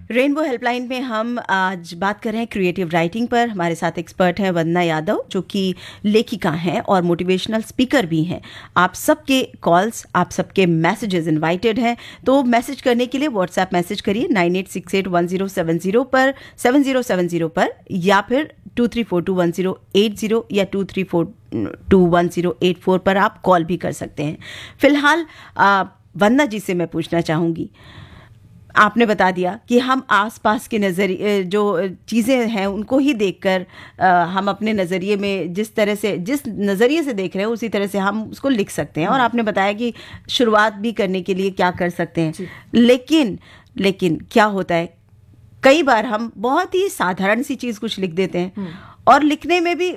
Rainbow helpline में हम आज बात कर रहे हैं क्रिएटिव राइटिंग पर। हमारे साथ एक्सपर्ट हैं वंदना यादव, जो कि लेखिका हैं और मोटिवेशनल स्पीकर भी हैं। आप सबके कॉल्स, आप सबके मैसेजेस इनवाइटेड हैं, तो मैसेज करने के लिए व्हाट्सएप मैसेज करिए 98681070 पर 7070 पर, या फिर 23421080 या 23421084 पर आप कॉल भी कर सकते हैं। फिलहाल वंदना जी से मैं पूछना चाहूँगी, आपने बता दिया कि हम आसपास के नज़रिए जो चीज़ें हैं उनको ही देखकर हम अपने नज़रिए में जिस नज़रिए से देख रहे हैं उसी तरह से हम उसको लिख सकते हैं, और आपने बताया कि शुरुआत भी करने के लिए क्या कर सकते हैं। लेकिन क्या होता है, कई बार हम बहुत ही साधारण सी चीज़ कुछ लिख देते हैं, और लिखने में भी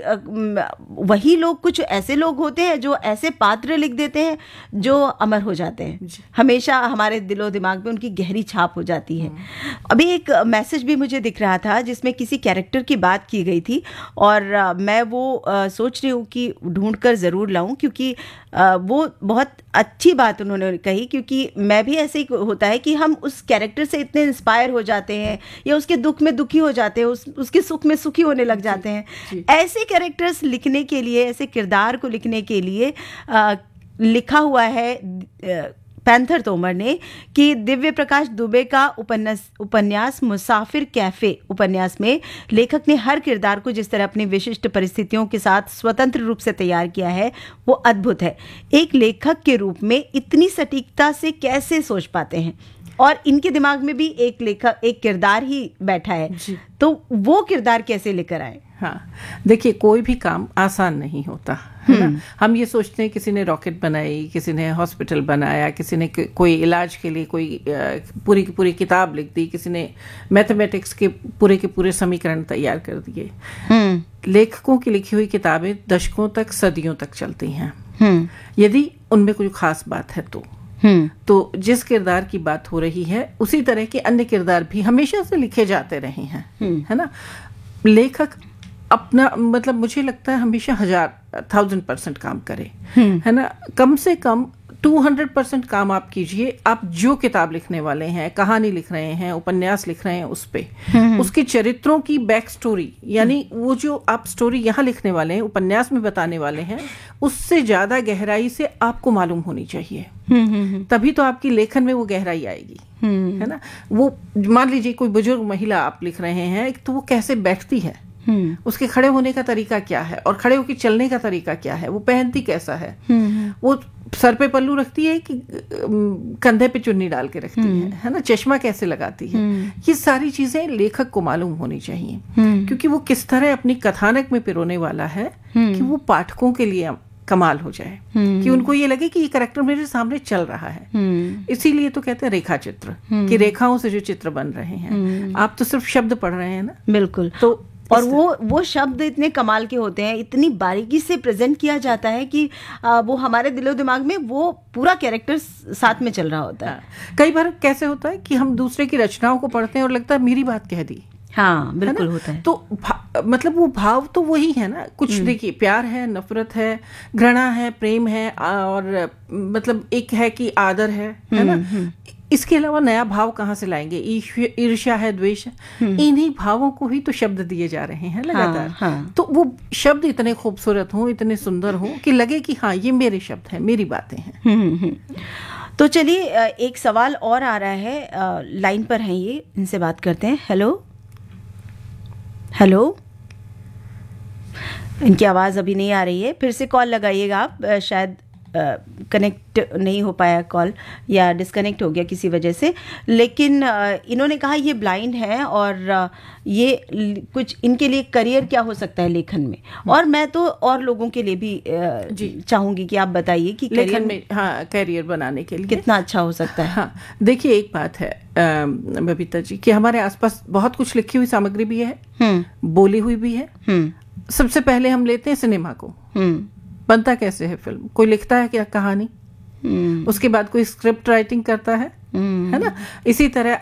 वही लोग, कुछ ऐसे लोग होते हैं जो ऐसे पात्र लिख देते हैं जो अमर हो जाते हैं, हमेशा हमारे दिलो दिमाग में उनकी गहरी छाप हो जाती है। अभी एक मैसेज भी मुझे दिख रहा था जिसमें किसी कैरेक्टर की बात की गई थी, और मैं वो सोच रही हूँ कि ढूंढ कर ज़रूर लाऊं, क्योंकि वो बहुत अच्छी बात उन्होंने कही। क्योंकि मैं भी ऐसे ही होता है कि हम उस कैरेक्टर से इतने इंस्पायर हो जाते हैं, या उसके दुख में दुखी हो जाते हैं, उसके सुख में सुखी होने लग जाते हैं। ऐसे कैरेक्टर्स लिखने के लिए, ऐसे किरदार को लिखने के लिए लिखा हुआ है पैंथर तोमर ने कि दिव्य प्रकाश दुबे का उपन्यास मुसाफिर कैफे उपन्यास में लेखक ने हर किरदार को जिस तरह अपनी विशिष्ट परिस्थितियों के साथ स्वतंत्र रूप से तैयार किया है, वो अद्भुत है। एक लेखक के रूप में इतनी सटीकता से कैसे सोच पाते हैं, और इनके दिमाग में भी एक किरदार ही बैठा है, तो वो किरदार कैसे लेकर आए? हाँ, देखिए, कोई भी काम आसान नहीं होता है ना। हम ये सोचते हैं किसी ने रॉकेट बनाई, किसी ने हॉस्पिटल बनाया, किसी ने कोई इलाज के लिए कोई पूरी की पूरी किताब लिख दी, किसी ने मैथमेटिक्स के पूरे समीकरण तैयार कर दिए। लेखकों की लिखी हुई किताबें दशकों तक, सदियों तक चलती हैं, यदि उनमें कोई खास बात है तो जिस किरदार की बात हो रही है उसी तरह के अन्य किरदार भी हमेशा से लिखे जाते रहे हैं, है ना। लेखक अपना, मतलब मुझे लगता है हमेशा 1000% काम करे, है ना। कम से कम 200% काम आप कीजिए। आप जो किताब लिखने वाले हैं, कहानी लिख रहे हैं, उपन्यास लिख रहे हैं, उस पे उसके चरित्रों की बैक स्टोरी, यानी वो जो आप स्टोरी यहाँ लिखने वाले हैं, उपन्यास में बताने वाले हैं, उससे ज्यादा गहराई से आपको मालूम होनी चाहिए। तभी तो आपकी लेखन में वो गहराई आएगी, है ना। वो मान लीजिए कोई बुजुर्ग महिला आप लिख रहे हैं, तो वो कैसे बैठती है, उसके खड़े होने का तरीका क्या है, और खड़े होकर चलने का तरीका क्या है, वो पहनती कैसा है, वो सर पे पल्लू रखती है कि कंधे पे चुन्नी डाल के रखती है ना, चश्मा कैसे लगाती है, ये सारी चीजें लेखक को मालूम होनी चाहिए। क्योंकि वो किस तरह अपनी कथानक में पिरोने वाला है कि वो पाठकों के लिए कमाल हो जाए, कि उनको ये लगे कि ये कैरेक्टर मेरे सामने चल रहा है। इसीलिए तो कहते हैं रेखा चित्र, कि रेखाओं से जो चित्र बन रहे हैं। आप तो सिर्फ शब्द पढ़ रहे हैं ना। बिल्कुल। तो और वो शब्द इतने कमाल के होते हैं, इतनी बारीकी से प्रेजेंट किया जाता है कि वो हमारे दिलो दिमाग में वो पूरा कैरेक्टर साथ में चल रहा होता है। कई बार कैसे होता है कि हम दूसरे की रचनाओं को पढ़ते हैं और लगता है मेरी बात कह दी। हाँ, बिल्कुल होता है। तो मतलब वो भाव तो वही है ना। कुछ देखिए, प्यार है, नफरत है, घृणा है, प्रेम है, और मतलब एक है कि आदर है ना। इसके अलावा नया भाव कहाँ से लाएंगे? ईर्ष्या है, द्वेष है, इन्हीं भावों को ही तो शब्द दिए जा रहे हैं लगातार। हाँ। तो वो शब्द इतने खूबसूरत हों, इतने सुंदर हों कि लगे कि हाँ, ये मेरे शब्द हैं, मेरी बातें हैं। तो चलिए, एक सवाल और आ रहा है, लाइन पर है ये, इनसे बात करते हैं। हेलो, इनकी आवाज़ अभी नहीं आ रही है, फिर से कॉल लगाइएगा आप। शायद कनेक्ट नहीं हो पाया कॉल, या डिस्कनेक्ट हो गया किसी वजह से। लेकिन इन्होंने कहा ये ब्लाइंड है, और ये कुछ इनके लिए करियर क्या हो सकता है लेखन में। और मैं तो और लोगों के लिए भी चाहूंगी कि आप बताइए कि लेखन में करियर बनाने के लिए कितना अच्छा हो सकता है। हाँ, देखिए, एक बात है बबीता जी, कि हमारे आसपास बहुत कुछ लिखी हुई सामग्री भी है, बोली हुई भी है। सबसे पहले हम लेते हैं सिनेमा को। बनता कैसे है फिल्म? कोई लिखता है क्या कहानी, उसके बाद कोई स्क्रिप्ट राइटिंग करता है ना। इसी तरह